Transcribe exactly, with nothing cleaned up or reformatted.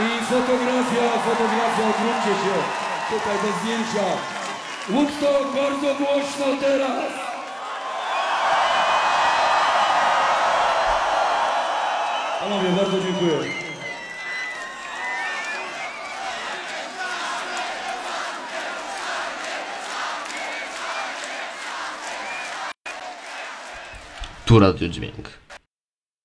I fotografia, fotografia, odwróćcie się. Tutaj do zdjęcia. Woodstock, bardzo głośno teraz. Panowie, bardzo dziękuję. Tu Radio Dźwięk.